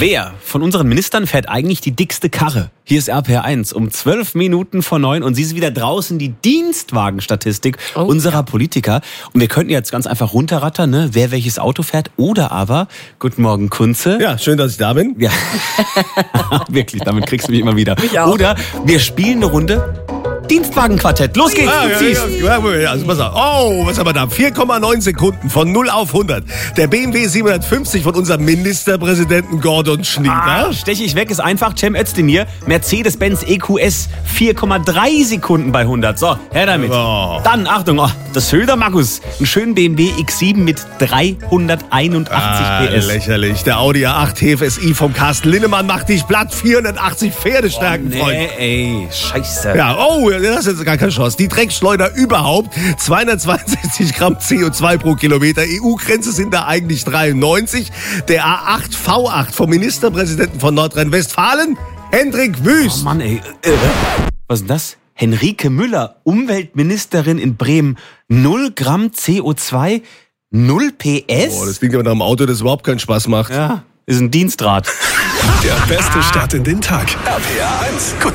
Wer von unseren Ministern fährt eigentlich die dickste Karre? Hier ist RPR1 um 12 Minuten vor 9 und sie ist wieder draußen, die Dienstwagenstatistik unserer Politiker. Und wir könnten jetzt ganz einfach runterrattern, ne? Wer welches Auto fährt. Oder aber, guten Morgen Kunze. Ja, schön, dass ich da bin. Ja, wirklich, damit kriegst du mich immer wieder. Mich auch. Oder wir spielen eine Runde Dienstwagenquartett. Los geht's, du ziehst. Also pass auf. Oh, was haben wir da? 4,9 Sekunden von 0 auf 100. Der BMW 750 von unserem Ministerpräsidenten Gordon Schnieder. Steche ich weg, ist einfach. Cem Özdemir, Mercedes-Benz EQS, 4,3 Sekunden bei 100. So, her damit. Oh. Dann, Achtung, das Höder Markus, einen schönen BMW X7 mit 381 PS. Lächerlich. Der Audi A8 TFSI vom Carsten Linnemann macht dich platt. 480 Pferdestärken, Freund. Ey, scheiße. Ja, das ist jetzt gar keine Chance. Die Dreckschleuder überhaupt. 262 Gramm CO2 pro Kilometer. EU-Grenze sind da eigentlich 93. Der A8 V8 vom Ministerpräsidenten von Nordrhein-Westfalen, Hendrik Wüst. Oh Mann, ey. Was ist denn das? Henrike Müller, Umweltministerin in Bremen. 0 Gramm CO2, 0 PS? Oh, das klingt aber nach einem Auto, das überhaupt keinen Spaß macht. Ja, ist ein Dienstrad. Der beste Start in den Tag. RPR 1.